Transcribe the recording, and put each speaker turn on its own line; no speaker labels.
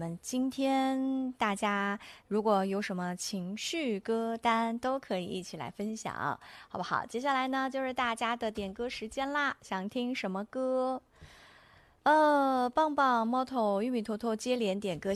们今天大家如果有什么情绪歌单，都可以一起来分享，好不好？接下来呢，就是大家的点歌时间啦，想听什么歌？棒棒、猫头、玉米坨坨接连点歌。